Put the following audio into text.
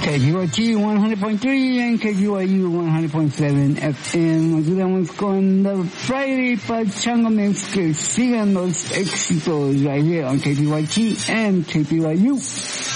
KPYT 100.3 and KPYU 100.7 FM. Nos quedamos con the Friday Pachanga Mix, que sigan los éxitos right here on KPYT and KPYU.